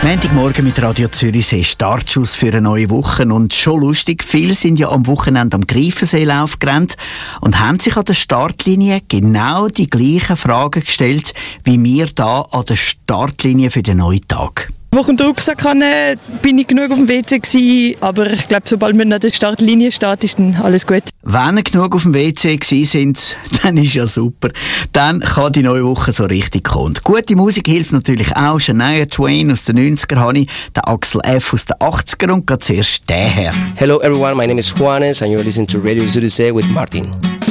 Montagmorgen mit Radio Zürichsee, Startschuss für eine neue Woche. Und schon lustig, viele sind ja am Wochenende am Greifenseelauf gerannt und haben sich an der Startlinie genau die gleichen Fragen gestellt, wie wir da an der Startlinie für den neuen Tag. Als ich den Rucksack hatte, bin ich genug auf dem WC gewesen, aber ich glaube, sobald man an der Startlinie steht, ist dann alles gut. Wenn ihr genug auf dem WC gewesen sind, dann ist ja super. Dann kann die neue Woche so richtig kommen. Und gute Musik hilft natürlich auch. Shania Twain aus den 90er habe ich, der Axel F. aus den 80er und geht zuerst der her. Hello everyone, my name is Juanes and you're listening to Radio Zürichsee with Martin.